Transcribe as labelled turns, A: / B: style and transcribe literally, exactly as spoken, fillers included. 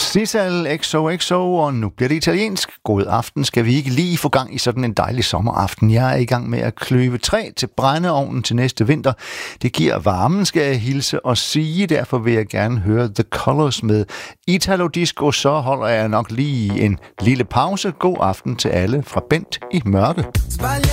A: Sissal, X O X O, og nu bliver det italiensk. God aften. Skal vi ikke lige få gang i sådan en dejlig sommeraften? Jeg er i gang med at kløve træ til brændeovnen til næste vinter. Det giver varmen, skal jeg hilse og sige. Derfor vil jeg gerne høre The Colors med Italo Disco. Så holder jeg nok lige en lille pause. God aften til alle fra Bent i Mørke.